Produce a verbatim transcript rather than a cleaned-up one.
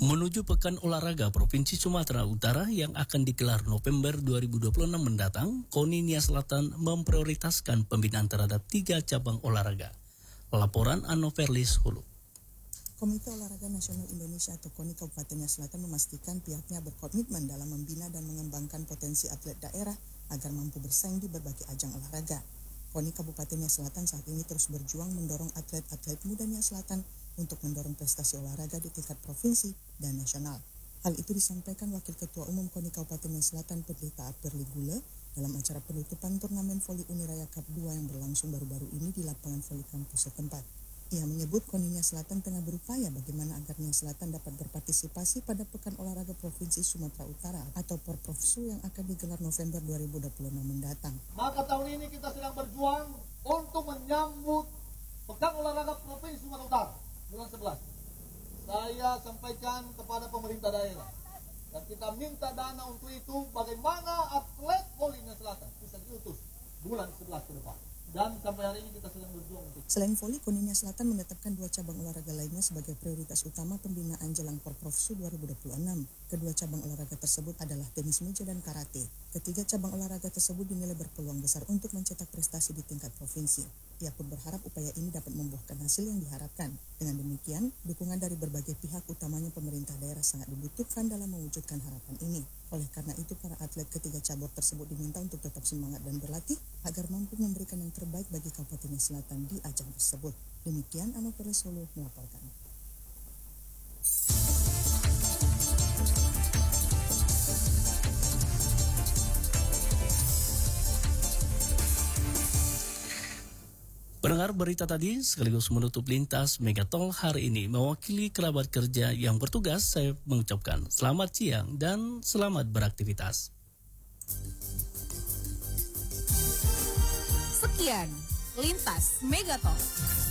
Menuju Pekan Olahraga Provinsi Sumatera Utara yang akan digelar November dua ribu dua puluh enam mendatang, KONI Nia Selatan memprioritaskan pembinaan terhadap tiga cabang olahraga. Laporan Anoverlis Hulu. Komite Olahraga Nasional Indonesia atau KONI Kabupaten Nia Selatan memastikan pihaknya berkomitmen dalam membina dan mengembangkan potensi atlet daerah agar mampu bersaing di berbagai ajang olahraga. KONI Kabupaten Nia Selatan saat ini terus berjuang mendorong atlet-atlet muda Nia Selatan untuk mendorong prestasi olahraga di tingkat provinsi dan nasional. Hal itu disampaikan Wakil Ketua Umum KONI Kabupaten Nia Selatan Pedlita Aperli Gule dalam acara penutupan turnamen voli Uniraya Cup dua yang berlangsung baru-baru ini di lapangan voli kampus setempat. Ia menyebut KONI Nia Selatan tengah berupaya bagaimana agar Nia Selatan dapat berpartisipasi pada Pekan Olahraga Provinsi Sumatera Utara atau Porprofsu yang akan digelar November dua ribu dua puluh enam mendatang. Maka tahun ini kita sedang berjuang untuk menyambut Pekan Olahraga Provinsi Sumatera Utara bulan sebelas. Saya sampaikan kepada pemerintah daerah dan kita minta dana untuk itu bagaimana atlet voli Nia Selatan bisa diutus bulan sebelas ke depan. Dan sampai hari ini kita sedang berjuang untuk. Selain voli, KONI Nia Selatan menetapkan dua cabang olahraga lainnya sebagai prioritas utama pembinaan jelang Porprofsu dua ribu dua puluh enam. Kedua cabang olahraga tersebut adalah tenis meja dan karate. Ketiga cabang olahraga tersebut dinilai berpeluang besar untuk mencetak prestasi di tingkat provinsi. Ia pun berharap upaya ini dapat membuahkan hasil yang diharapkan. Dengan demikian, dukungan dari berbagai pihak utamanya pemerintah daerah sangat dibutuhkan dalam mewujudkan harapan ini. Oleh karena itu, para atlet ketiga cabur tersebut diminta untuk tetap semangat dan berlatih agar mampu memberikan yang terbaik bagi Kabupaten Nia Selatan di ajang tersebut. Demikian Anoverlis Hulu melaporkan. Pendengar berita tadi sekaligus menutup lintas Megatol hari ini. Mewakili kerabat kerja yang bertugas, saya mengucapkan selamat siang dan selamat beraktivitas. Sekian Lintas Megatol.